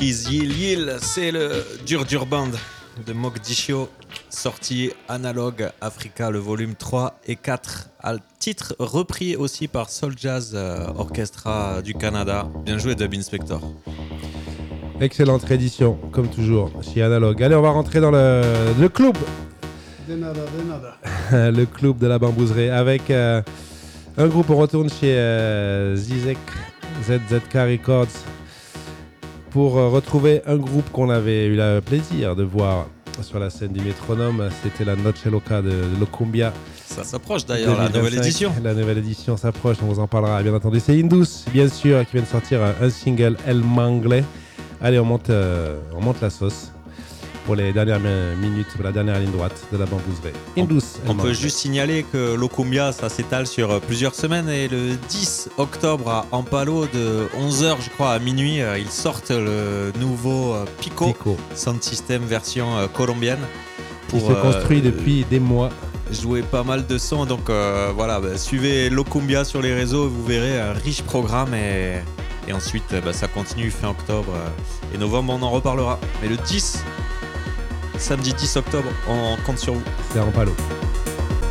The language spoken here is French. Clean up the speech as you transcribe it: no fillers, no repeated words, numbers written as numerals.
Easy Lil, c'est le Dur Band de Mogadiscio, sorti Analogue Africa, le volume 3 et 4, à titre repris aussi par Soul Jazz Orchestra du Canada. Bien joué Dub Inspector. Excellente réédition, comme toujours, chez Analogue. Allez, on va rentrer dans le club. De nada. Le club de la bambouserie avec un groupe. On retourne chez Zizek, ZZK Records, pour retrouver un groupe qu'on avait eu le plaisir de voir sur la scène du Métronome. C'était la Noche Loca de Locumbia. Ça s'approche d'ailleurs, la nouvelle édition. La nouvelle édition s'approche, on vous en parlera bien entendu. C'est Indus, bien sûr, qui vient de sortir un single, El Mangle. Allez, on monte la sauce pour les dernières minutes, pour la dernière ligne droite de la bambouserie. Indus. On peut juste signaler que Locumbia, ça s'étale sur plusieurs semaines, et le 10 octobre à Ampalo, de 11h je crois à minuit, ils sortent le nouveau Pico. Sound System version colombienne. Qui se construit depuis des mois. Jouer pas mal de sons, donc voilà, suivez Locumbia sur les réseaux, vous verrez un riche programme, et ensuite ça continue fin octobre et novembre, on en reparlera. Mais le 10, samedi 10 octobre, on compte sur vous. C'est Ampalo.